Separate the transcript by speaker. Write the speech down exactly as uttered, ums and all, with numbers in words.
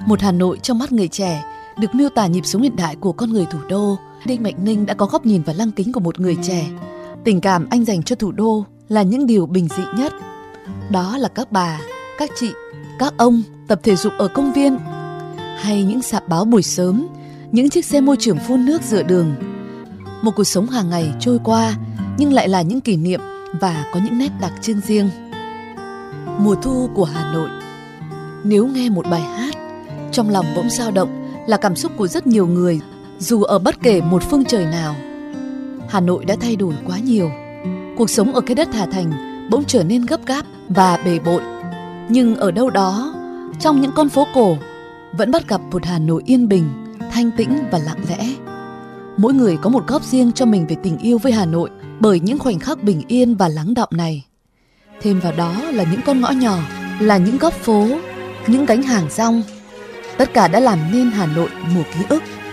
Speaker 1: Một Hà Nội trong mắt người trẻ được miêu tả nhịp sống hiện đại của con người thủ đô. Đinh Mạnh Ninh đã có góc nhìn và lăng kính của một người trẻ. Tình cảm anh dành cho thủ đô là những điều bình dị nhất. Đó là các bà, các chị, các ông tập thể dục ở công viên, hay những sạp báo buổi sớm, những chiếc xe môi trường phun nước dựa đường. Một cuộc sống hàng ngày trôi qua nhưng lại là những kỷ niệm và có những nét đặc trưng riêng. Mùa thu của Hà Nội. Nếu nghe một bài hát, trong lòng bỗng dao động là cảm xúc của rất nhiều người, dù ở bất kể một phương trời nào. Hà Nội đã thay đổi quá nhiều. Cuộc sống ở cái đất Hà Thành bỗng trở nên gấp gáp và bề bộn. Nhưng ở đâu đó, trong những con phố cổ, vẫn bắt gặp một Hà Nội yên bình, thanh tĩnh và lặng lẽ. Mỗi người có một góc riêng cho mình về tình yêu với Hà Nội bởi những khoảnh khắc bình yên và lắng đọng này. Thêm vào đó là những con ngõ nhỏ, là những góc phố, những gánh hàng rong. Tất cả đã làm nên Hà Nội mùa ký ức.